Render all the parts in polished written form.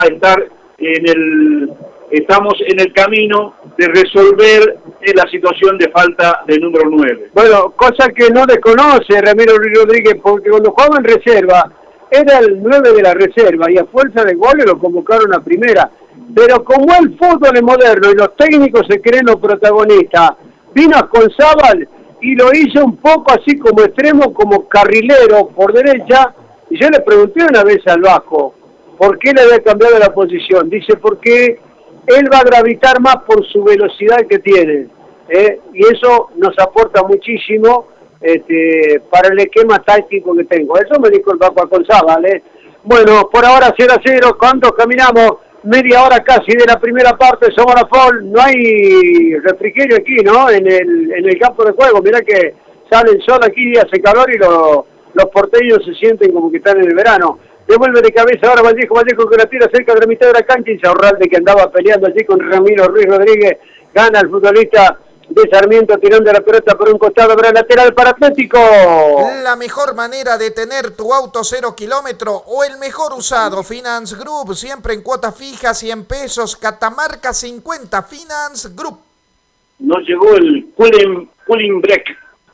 estar estamos en el camino de resolver la situación de falta de número 9. Bueno, cosa que no desconoce Ramiro Ruiz Rodríguez, porque cuando jugaba en reserva, era el 9 de la reserva, y a fuerza de goles lo convocaron a primera. Pero como el fútbol es moderno y los técnicos se creen los protagonistas, vino a Conzábal y lo hizo un poco así como extremo, como carrilero por derecha, y yo le pregunté una vez al Vasco, ¿por qué le había cambiado la posición? Dice, porque él va a gravitar más por su velocidad que tiene, y eso nos aporta muchísimo para el esquema táctico que tengo. Eso me dijo el Vasco Conzábal. Bueno, por ahora 0-0, ¿cuántos caminamos? Media hora casi de la primera parte, somos la Fall, no hay refrigerio aquí, ¿no? En el campo de juego, mirá que sale el sol aquí, hace calor y los porteños se sienten como que están en el verano. Devuelve de cabeza ahora Vallejo que la tira cerca de la mitad de la cancha, y Insaurralde, que andaba peleando allí con Ramiro Ruiz Rodríguez, gana el futbolista de Sarmiento tirando la pelota por un costado, habrá lateral para Atlético. La mejor manera de tener tu auto 0 kilómetro o el mejor usado, Finance Group, siempre en cuotas fijas, 100 pesos, Catamarca 50, Finance Group. No llegó el cooling break.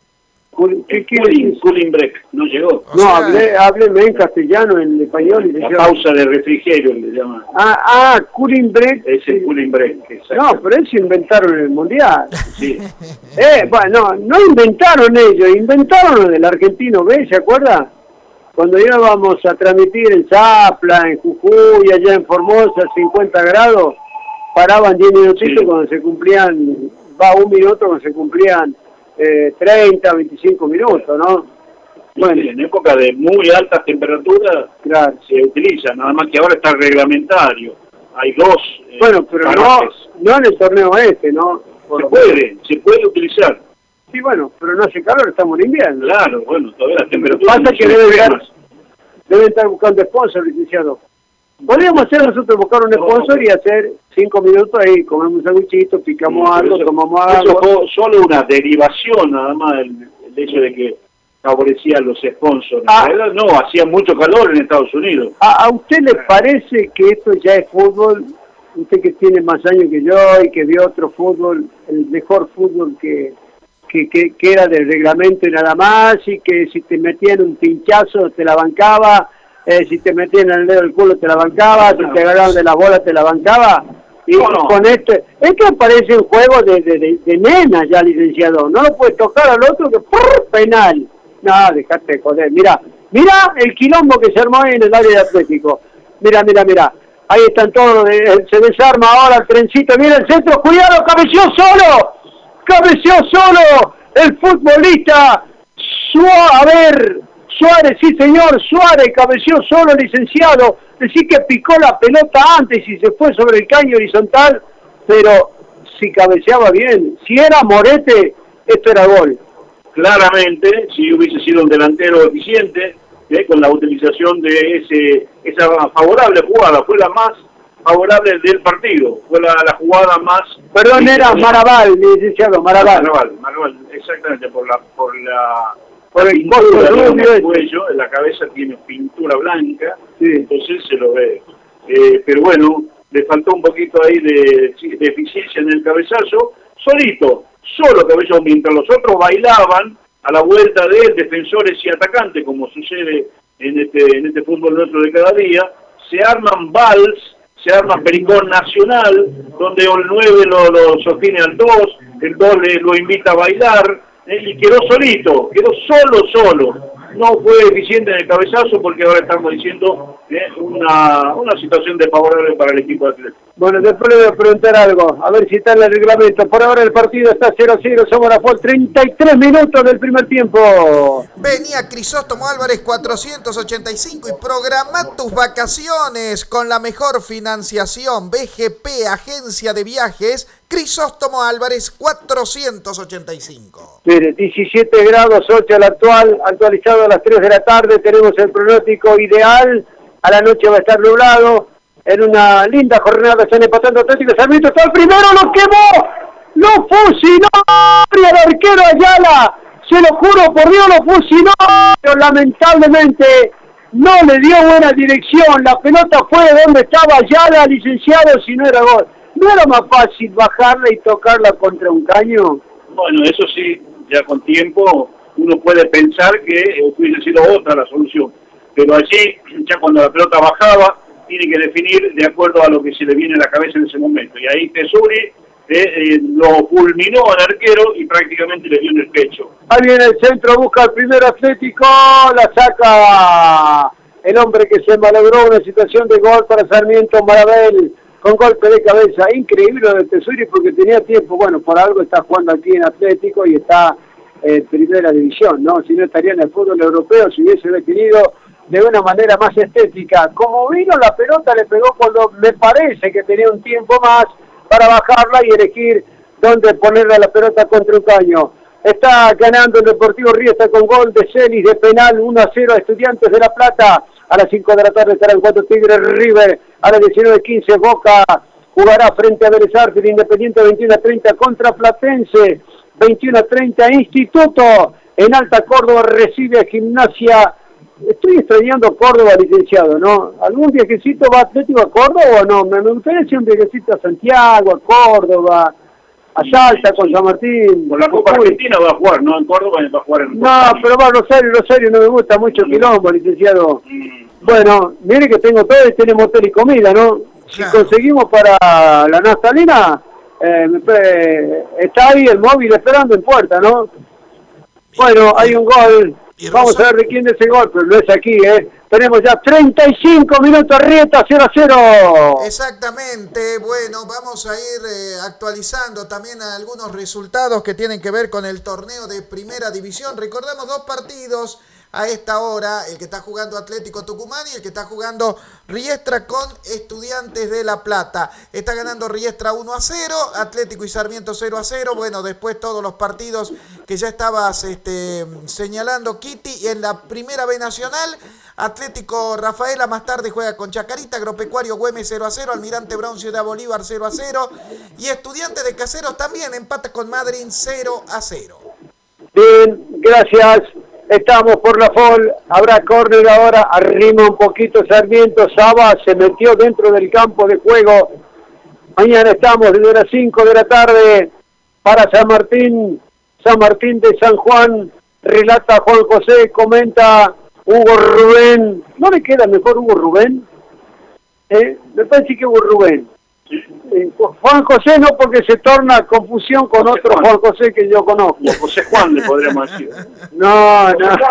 Cooling break, no llegó. No, hábleme en castellano, en español. La pausa de refrigerio le llaman. Cooling break. Es el cooling break. No, pero eso inventaron en el Mundial. Sí. Bueno, no inventaron ellos, inventaron el argentino B, ¿se acuerda? Cuando íbamos a transmitir en Zapla, en Jujuy, allá en Formosa, 50 grados, paraban 10 minutitos cuando se cumplían, un minuto cuando se cumplían 30, 25 minutos, ¿no? Bueno, en época de muy altas temperaturas se utiliza, nada más que ahora está reglamentario. Hay dos. Bueno, pero no en el torneo ¿no? Se puede utilizar. Sí, bueno, pero no hace calor, estamos en invierno. Claro, bueno, todavía las temperaturas. Pasa que deben estar buscando sponsor, licenciado. Podríamos hacer nosotros buscar un sponsor y hacer 5 minutos ahí, comemos un sanguichito, picamos algo, tomamos algo. Eso fue solo una derivación nada más el hecho de que favorecían los sponsors. En realidad no, hacía mucho calor en Estados Unidos. ¿A usted le parece que esto ya es fútbol? Usted que tiene más años que yo y que vio otro fútbol, el mejor fútbol que era del reglamento y nada más, y que si te metían un pinchazo te la bancaba, si te metían en el dedo del culo te la bancaba, si te agarraban de las bolas te la bancaba. Y con esto parece un juego de nenas ya, licenciado. No lo puedes tocar al otro que penal. No, dejate de joder. Mira el quilombo que se armó ahí en el área de Atlético. Mira. Ahí están todos, se desarma ahora el trencito, mira el centro, cuidado, cabeció solo el futbolista Suárez, sí señor, Suárez cabeció solo, licenciado. Decir que picó la pelota antes y se fue sobre el caño horizontal, pero si cabeceaba bien, si era Morete, esto era gol. Claramente, si hubiese sido un delantero eficiente, con la utilización de esa favorable jugada, fue la más favorable del partido, fue la jugada más... Perdón, era Maraval, licenciado, Maraval, exactamente, por el pintura en el cuello, en la cabeza tiene pintura blanca, entonces se lo ve. Pero bueno, le faltó un poquito ahí de eficiencia en el cabezazo, solo cabezón, mientras los otros bailaban a la vuelta de él, defensores y atacantes, como sucede en este fútbol nuestro de cada día, se arman se arma Pericón Nacional, donde el 9 lo sostiene al 2, el 2 lo invita a bailar, y quedó solo. No fue eficiente en el cabezazo porque ahora estamos diciendo una situación desfavorable para el equipo de Atlético. Bueno, después le voy a preguntar algo, a ver si está en el reglamento. Por ahora el partido está 0-0, somos la FOL, 33 minutos del primer tiempo. Venía Crisóstomo Álvarez 485 y programa tus vacaciones con la mejor financiación, BGP, agencia de viajes, Crisóstomo Álvarez 485. Mire, 17 grados 8 al actualizado a las 3 de la tarde, tenemos el pronóstico ideal, a la noche va a estar nublado, en una linda jornada están empatando Atlético Sarmiento, está el primero, lo quemó, lo fusiló, el arquero Ayala, se lo juro por Dios, lo fusiló, pero lamentablemente no le dio buena dirección, la pelota fue de donde estaba ya licenciado, si no era gol. ¿No era más fácil bajarla y tocarla contra un caño? Bueno, eso sí, ya con tiempo uno puede pensar que hubiese sido otra la solución, pero allí, ya cuando la pelota bajaba, tiene que definir de acuerdo a lo que se le viene a la cabeza en ese momento, y ahí Tesuri lo fulminó al arquero y prácticamente le dio en el pecho. Ahí viene el centro, busca el primer Atlético, la saca el hombre que se malogró una situación de gol para Sarmiento Marabel, con golpe de cabeza. Increíble lo de Tesuri porque tenía tiempo, bueno, por algo está jugando aquí en Atlético y está en primera división, ¿no? Si no estaría en el fútbol europeo, si hubiese detenido de una manera más estética. Como vino la pelota, le pegó cuando me parece que tenía un tiempo más para bajarla y elegir dónde ponerle la pelota contra un caño. Está ganando el Deportivo Riestra con gol de Celis de penal, 1-0 a Estudiantes de La Plata. A las 5 de la tarde estarán 4 Tigres River. A las 19:15 Boca jugará frente a Vélez Sarsfield. Independiente 21-30 contra Platense. 21-30 Instituto. En Alta Córdoba recibe a Gimnasia. Estoy extrañando Córdoba, licenciado, ¿no? ¿Algún viajecito va Atlético a Córdoba o no? Me gustaría hacer un viajecito a Santiago, a Córdoba, a Salta con San Martín. Por la Copa Argentina va a jugar, no en Córdoba, va a jugar en No, pero va a Rosario no me gusta mucho el quilombo, licenciado. Bueno, mire que tengo todo y tenemos hotel y comida, ¿no? Si conseguimos para la naftalina, está ahí el móvil esperando en puerta, ¿no? Bueno, hay un gol. Vamos a ver de quién es ese gol, pero no es aquí, ¿eh? Tenemos ya 35 minutos, Rieta 0-0. Exactamente, bueno, vamos a ir actualizando también algunos resultados que tienen que ver con el torneo de Primera División. Recordamos 2 partidos a esta hora, el que está jugando Atlético Tucumán y el que está jugando Riestra con Estudiantes de La Plata. Está ganando Riestra 1-0, Atlético y Sarmiento 0-0. Bueno, después todos los partidos que ya estabas señalando, Kitty. Y en la Primera B Nacional, Atlético Rafaela más tarde juega con Chacarita, Agropecuario Güemes 0-0, Almirante Brown Ciudad Bolívar 0-0 y Estudiantes de Caseros también empata con Madryn 0-0. Bien, gracias. Estamos por la FOL, habrá córner ahora, arrima un poquito Sarmiento, Saba se metió dentro del campo de juego. Mañana estamos desde las 5 de la tarde para San Martín de San Juan, relata Juan José, comenta Hugo Rubén. ¿No le queda mejor Hugo Rubén? Me parece que Hugo Rubén. Juan José no, porque se torna confusión con José otro Juan José que yo conozco. José Juan le podríamos decir. No.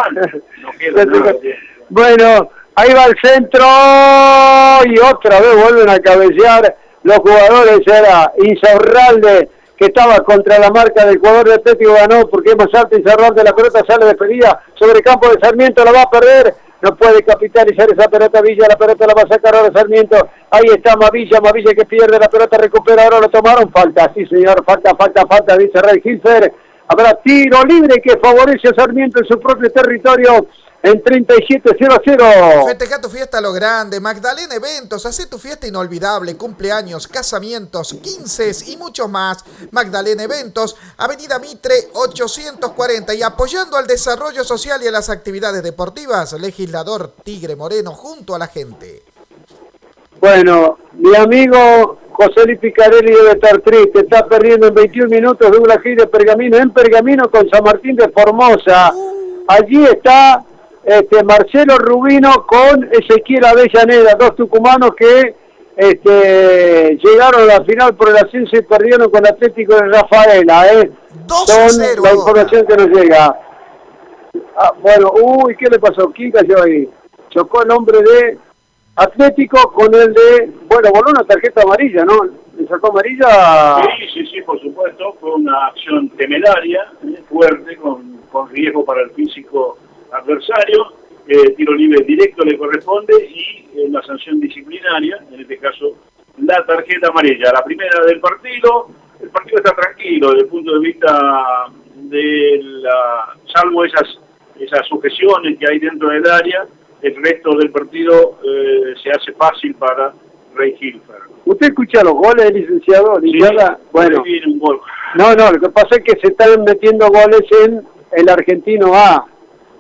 Bueno, ahí va el centro y otra vez vuelven a cabecear los jugadores. Era Insaurralde que estaba contra la marca del jugador de Atlético, ganó porque es más alto. Insaurralde, la pelota sale despedida sobre campo de Sarmiento, la va a perder. No puede capitalizar esa pelota Villa, la pelota la va a sacar ahora Sarmiento. Ahí está Mavilla que pierde la pelota, recupera, ahora lo tomaron. Falta, sí señor, falta, dice Ray Hilfer. Habrá tiro libre que favorece a Sarmiento en su propio territorio en 37-0-0. Festeja tu fiesta a lo grande, Magdalena Eventos, hace tu fiesta inolvidable, cumpleaños, casamientos, 15 y mucho más. Magdalena Eventos, Avenida Mitre 840 y apoyando al desarrollo social y a las actividades deportivas, legislador Tigre Moreno junto a la gente. Bueno, mi amigo José Luis Picarelli debe estar triste, está perdiendo en 21 minutos de Douglas Gil de Pergamino, en Pergamino con San Martín de Formosa. Allí está Marcelo Rubino con Ezequiel Avellaneda, 2 tucumanos que llegaron a la final por el ascenso y perdieron con Atlético de Rafaela. 2-0. La información que nos llega. Bueno, ¿qué le pasó? ¿Quién cayó ahí? Chocó el hombre de Atlético con el de... Bueno, voló una tarjeta amarilla, ¿no? ¿Le sacó amarilla? Sí, por supuesto. Fue una acción temeraria, fuerte, con riesgo para el físico adversario. Tiro libre directo le corresponde y la sanción disciplinaria, en este caso la tarjeta amarilla. La primera del partido. El partido está tranquilo desde el punto de vista de salvo esas sujeciones que hay dentro del área. El resto del partido se hace fácil para Ray Hilfer. ¿Usted escucha los goles, licenciado? Sí, bueno, viene un gol. No, lo que pasa es que se están metiendo goles en el Argentino A.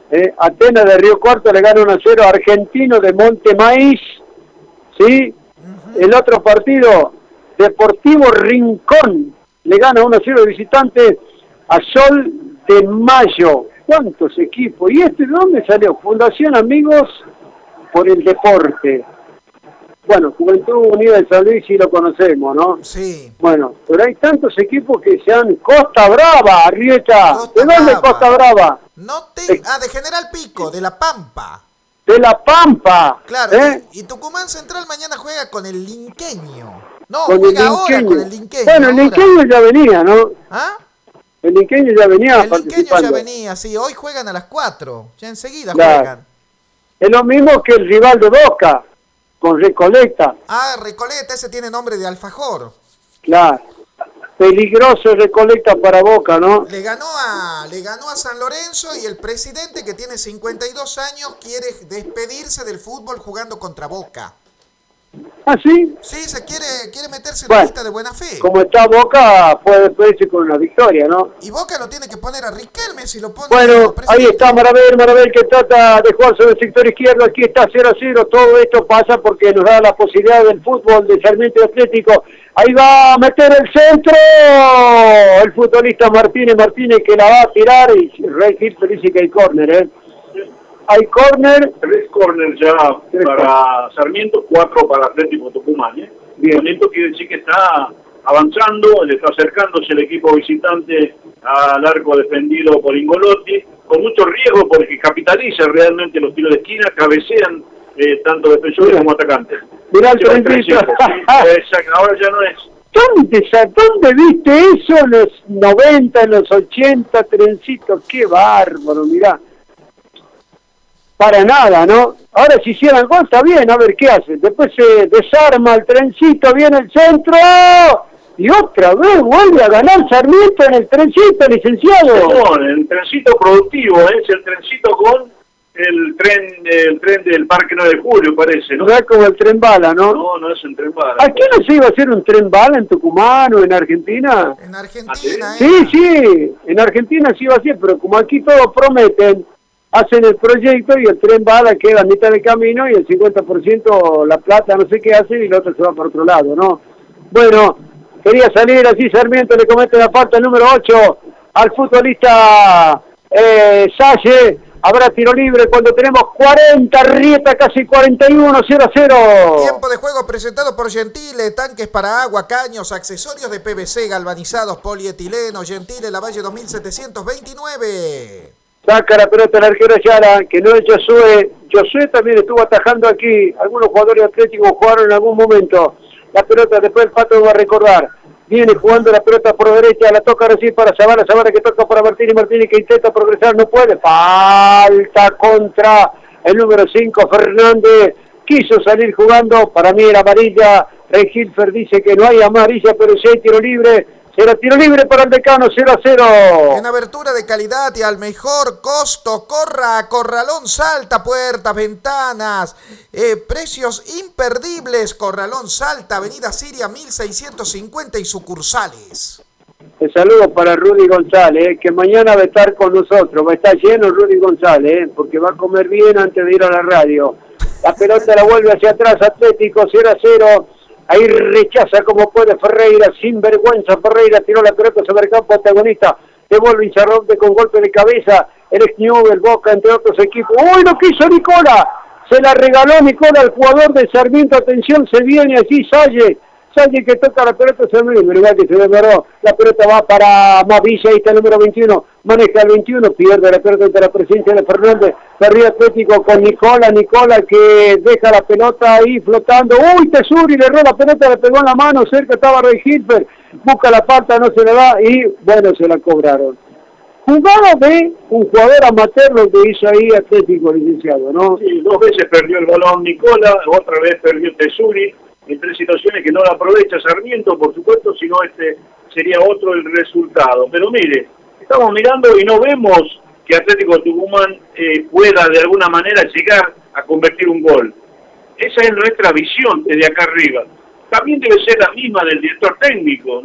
Atenas de Río Cuarto le gana 1-0 a Argentino de Monte Maíz, ¿sí? El otro partido, Deportivo Rincón, le gana 1-0 de visitante a Sol de Mayo. ¿Cuántos equipos? ¿Y de dónde salió? Fundación Amigos por el Deporte. Bueno, Juventud Unida de San Luis sí lo conocemos, ¿no? Sí. Bueno, pero hay tantos equipos que se han... Costa Brava, Arrieta. ¿De dónde Costa Brava? De General Pico, de La Pampa. De La Pampa. Claro, y Tucumán Central mañana juega con el Linqueño. No, con juega el ahora con el Linqueño. Bueno, el Linqueño ya venía, ¿no? ¿Ah? El Linqueño ya venía el participando. Linqueño ya venía, sí. Hoy juegan a las 4. Ya enseguida juegan. Es lo mismo que el rival de Boca, con Recoleta. Ah, Recoleta, ese tiene nombre de alfajor. Claro. Peligroso Recoleta para Boca, ¿no? Le ganó a San Lorenzo y el presidente, que tiene 52 años, quiere despedirse del fútbol jugando contra Boca. ¿Ah, sí? Sí, se quiere meterse en la lista de buena fe. Como está Boca, puede despedirse con una victoria, ¿no? Y Boca lo tiene que poner a Riquelme si lo pone. Bueno, ahí está Marabel que trata de jugar sobre el sector izquierdo. Aquí está 0-0. Todo esto pasa porque nos da la posibilidad del fútbol de Sarmiento Atlético. Ahí va a meter el centro el futbolista Martínez que la va a tirar y Rey Gil dice que hay córner, Hay córner. 3 córner ya para Sarmiento, 4 para Atlético Tucumán. Bien. Con esto quiere decir que está avanzando, le está acercándose el equipo visitante al arco defendido por Ingolotti, con mucho riesgo porque capitaliza realmente los tiros de esquina, cabecean tanto defensores como atacantes. Mirá el trencito. Exacto, ahora ya no es. ¿Dónde viste eso en los 90, en los 80, trencitos? Qué bárbaro, mirá. Para nada, ¿no? Ahora si hicieran gol, está bien, a ver qué hacen. Después se desarma el trencito, viene el centro, y otra vez vuelve a ganar Sarmiento en el trencito, licenciado. No, el trencito productivo, es el trencito con el tren del Parque 9 de Julio, parece, ¿no? No es como el tren bala, ¿no? No es un tren bala. ¿Aquí no se iba a hacer un tren bala en Tucumán o en Argentina? En Argentina, Sí, en Argentina sí iba a ser, pero como aquí todos prometen, hacen el proyecto y el tren bala queda a mitad de camino y el 50% la plata no sé qué hace y el otro se va para otro lado, ¿no? Bueno, quería salir así, Sarmiento le comete la falta el número 8 al futbolista Salle. Habrá tiro libre cuando tenemos 40, Rieta casi 41, 0-0. Tiempo de juego presentado por Gentile, tanques para agua, caños, accesorios de PVC, galvanizados, polietileno, Gentile, Lavalle 2729. Saca la pelota el arquero Ayala, que no es Josué. Josué también estuvo atajando aquí. Algunos jugadores atléticos jugaron en algún momento. La pelota después el Pato va a recordar. Viene jugando la pelota por derecha, la toca recién para Zavala que toca para Martínez que intenta progresar, no puede. Falta contra el número 5, Fernández. Quiso salir jugando, para mí era amarilla. Rey Gilfer dice que no hay amarilla, pero sí hay tiro libre. Será tiro libre para el Decano, 0-0. En abertura de calidad y al mejor costo, corra a Corralón Salta, puertas, ventanas, precios imperdibles. Corralón Salta, Avenida Siria 1650 y sucursales. Un saludo para Rudy González, que mañana va a estar con nosotros. Va a estar lleno Rudy González, porque va a comer bien antes de ir a la radio. La pelota la vuelve hacia atrás, Atlético, 0-0. Ahí rechaza como puede Ferreira, sin vergüenza Ferreira, tiró la pelota sobre el campo antagonista, devuelve y se rompe con golpe de cabeza, el Newell, Boca, entre otros equipos. ¡Uy, lo que hizo Nicola! Se la regaló Nicola al jugador de Sarmiento, atención, se viene allí Salle que toca la pelota, verdad que se demoró, la pelota va para Mavilla, ahí está el número 21, maneja el 21, pierde la pelota ante la presencia de Fernández, Río Atlético con Nicola que deja la pelota ahí flotando, ¡uy, Tesuri! Le erró la pelota, le pegó en la mano, cerca estaba Rey Gilbert, busca la falta, no se le da, y bueno, se la cobraron. Jugada de un jugador amateur lo que hizo ahí Atlético, licenciado, ¿no? Sí, 2 veces perdió el balón Nicola, otra vez perdió Tesuri, en 3 situaciones que no la aprovecha Sarmiento, por supuesto, sino sería otro el resultado. Pero mire, estamos mirando y no vemos que Atlético Tucumán pueda de alguna manera llegar a convertir un gol. Esa es nuestra visión desde acá arriba. También debe ser la misma del director técnico, ¿no?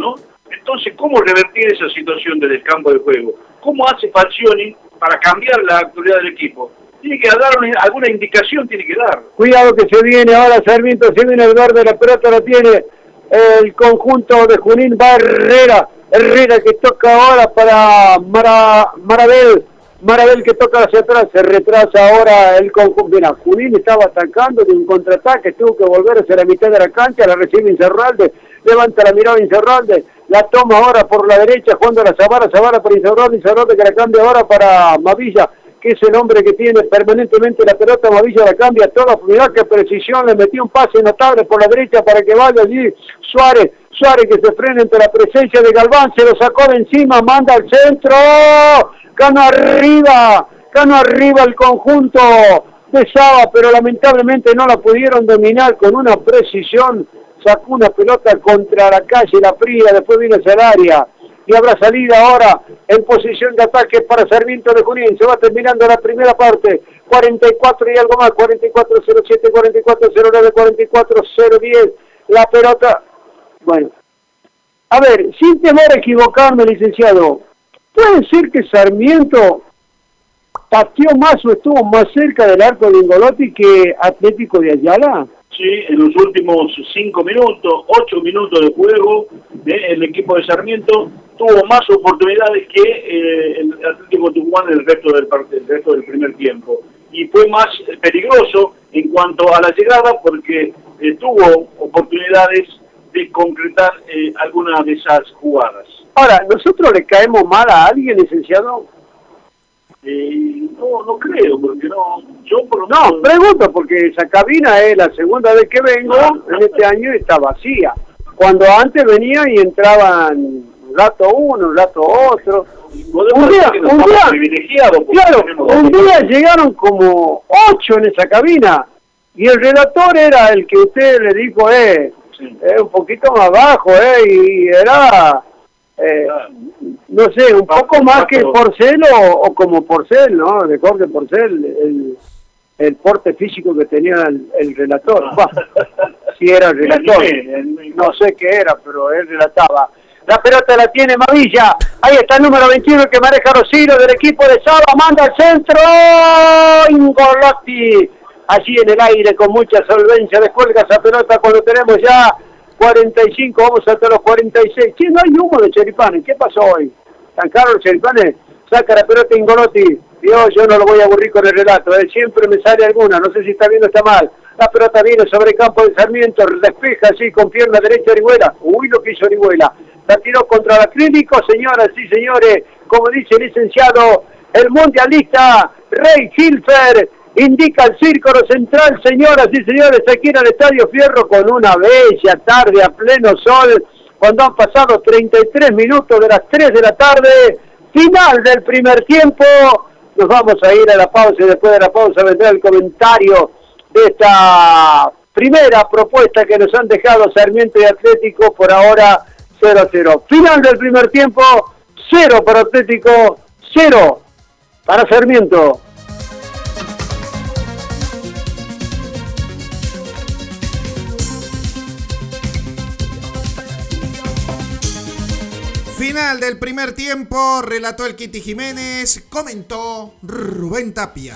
Entonces, ¿cómo revertir esa situación desde el campo de juego? ¿Cómo hace Falcioni para cambiar la actualidad del equipo? Tiene que dar alguna indicación, tiene que dar. Cuidado que se viene ahora Sarmiento, se viene el verde, la pelota la tiene el conjunto de Junín, va Herrera que toca ahora para Marabel que toca hacia atrás, se retrasa ahora el conjunto. Mira, Junín estaba atacando de un contraataque, tuvo que volver hacia la mitad de la cancha, la recibe Insaurralde, levanta la mirada Insaurralde, la toma ahora por la derecha, jugando a la Zavara para Insaurralde que la cambia ahora para Mavilla, que es el hombre que tiene permanentemente la pelota. Mavilla la cambia toda, mirá qué precisión, le metió un pase notable por la derecha para que vaya allí Suárez que se frena entre la presencia de Galván, se lo sacó de encima, manda al centro, Cano arriba el conjunto de Saba, pero lamentablemente no la pudieron dominar con una precisión, sacó una pelota contra la calle, la fría, después vino hacia el área, y habrá salida ahora en posición de ataque para Sarmiento de Junín. Se va terminando la primera parte, 44 y algo más, 44-07, 44-09, 44-010, la pelota. Bueno, a ver, sin temor a equivocarme, licenciado, ¿puede ser que Sarmiento pateó más o estuvo más cerca del arco de Ingolotti que Atlético de Ayala? Sí, en los últimos 8 minutos de juego, el equipo de Sarmiento tuvo más oportunidades que el Atlético Tucumán el resto del primer tiempo. Y fue más peligroso en cuanto a la llegada porque tuvo oportunidades de concretar algunas de esas jugadas. Ahora, ¿nosotros le caemos mal a alguien, licenciado? No creo, porque pregunto, porque esa cabina es la segunda vez que vengo en este año y está vacía. Cuando antes venía y entraban un rato uno, un rato otro. Un día llegaron como 8 en esa cabina y el relator era el que usted le dijo, un poquito más bajo, y era... no sé, un poco más que Porcel o como Porcel, ¿no? De Jorge Porcel, el porte físico que tenía el relator. Si era el relator, no sé qué era, pero él relataba. La pelota la tiene Mavilla, ahí está el número 21 que maneja Rosino del equipo de Saba, manda al centro, Ingolotti, allí en el aire con mucha solvencia, descuelga esa pelota cuando tenemos ya 45, vamos hasta los 46. Sí, no hay humo de choripanes. ¿Qué pasó hoy? ¿Tan caros los choripanes? Saca la pelota Ingolotti. Dios, yo no lo voy a aburrir con el relato. Siempre me sale alguna. No sé si está bien o está mal. La pelota viene sobre el campo de Sarmiento. Despeja así con pierna derecha Orihuela. Uy, lo que hizo Orihuela. La tiró contra el Acrílico. Señoras y señores, como dice el licenciado, el mundialista Rey Hilfer indica el círculo central, señoras y señores, aquí en el Estadio Fierro con una bella tarde a pleno sol, cuando han pasado 33 minutos de las 3 de la tarde, final del primer tiempo. Nos vamos a ir a la pausa y después de la pausa vendrá el comentario de esta primera propuesta que nos han dejado Sarmiento y Atlético, por ahora 0-0. Final del primer tiempo, 0 para Atlético, 0 para Sarmiento. Final del primer tiempo, relató el Kitty Jiménez, comentó Rubén Tapia.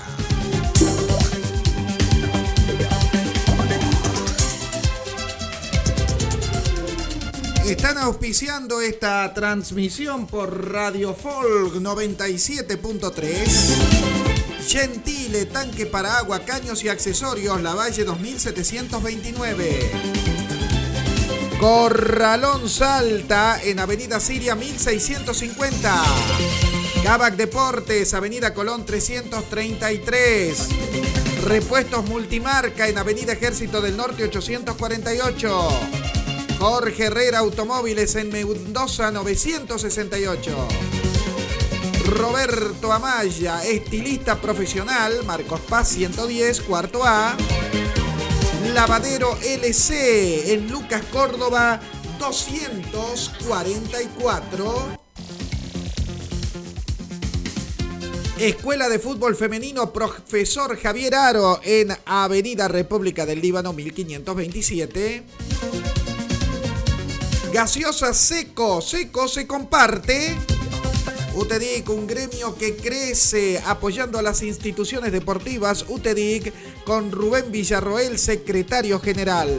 Están auspiciando esta transmisión por Radio Folk 97.3. Gentile, tanque para agua, caños y accesorios, Lavalle 2729. Corralón Salta en Avenida Siria 1650. Cabac Deportes, Avenida Colón 333. Repuestos Multimarca en Avenida Ejército del Norte 848. Jorge Herrera Automóviles en Mendoza 968. Roberto Amaya, estilista profesional, Marcos Paz 110, cuarto A. Lavadero LC en Lucas Córdoba 244. Escuela de Fútbol Femenino Profesor Javier Aro en Avenida República del Líbano 1527. Gaseosa Seco se comparte. UTEDIC, un gremio que crece apoyando a las instituciones deportivas. UTEDIC con Rubén Villarroel, secretario general.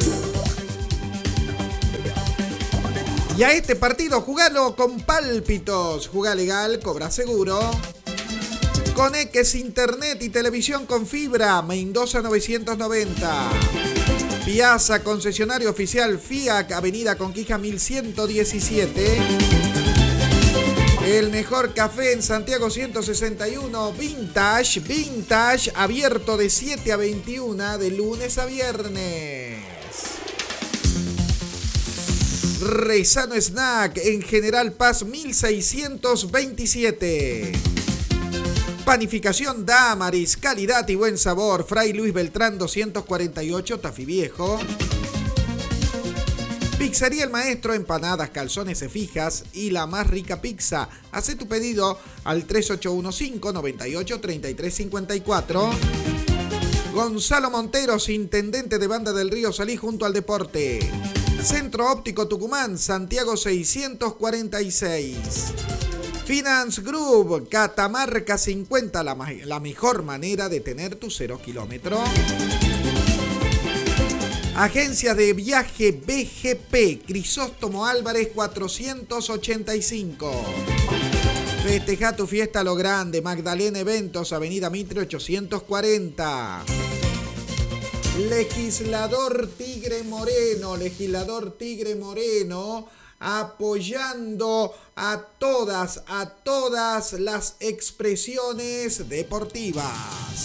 Y a este partido jugalo con Pálpitos. Jugá legal, cobra seguro. Conex Internet y televisión con fibra. Mendoza 990. Piazza, concesionario oficial FIAC, Avenida Conquija 1117. El mejor café en Santiago 161. Vintage, abierto de 7 a 21 de lunes a viernes. Rezano Snack en General Paz 1627. Panificación Damaris, calidad y buen sabor. Fray Luis Beltrán 248, Tafí Viejo. Pizzería El Maestro, empanadas, calzones e fijas y la más rica pizza. Hacé tu pedido al 3815-983354. Gonzalo Monteros, intendente de Banda del Río, salí junto al deporte. Centro Óptico Tucumán, Santiago 646. Finance Group, Catamarca 50, la mejor manera de tener tu 0 kilómetro. Agencia de viaje BGP, Crisóstomo Álvarez 485. Festeja tu fiesta a lo grande, Magdalena Eventos, Avenida Mitre 840. Legislador Tigre Moreno, apoyando a todas las expresiones deportivas.